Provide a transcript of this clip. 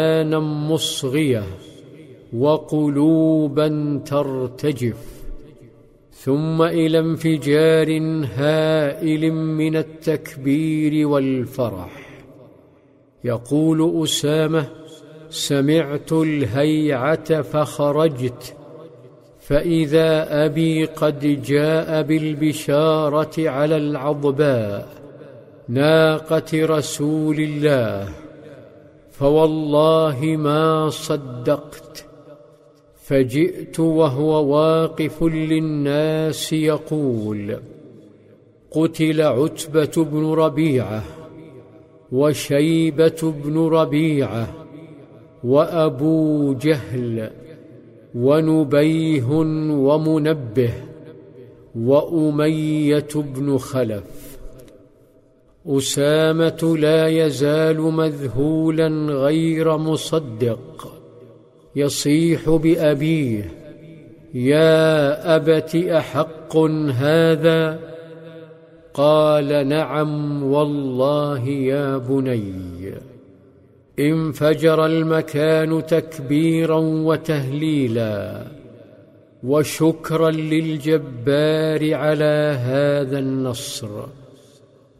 آذانا مصغية وقلوبا ترتجف، ثم إلى انفجار هائل من التكبير والفرح. يقول أسامة: سمعت الهيعة فخرجت، فإذا أبي قد جاء بالبشارة على العضباء ناقة رسول الله، فوالله ما صدقت، فجئت وهو واقف للناس يقول: قتل عتبة بن ربيعة وشيبة بن ربيعة وأبو جهل ونبيه ومنبه وأمية بن خلف. أسامة لا يزال مذهولا غير مصدق، يصيح بأبيه: يا أبت أحق هذا؟ قال: نعم والله يا بني. انفجر المكان تكبيرا وتهليلا وشكرا للجبار على هذا النصر.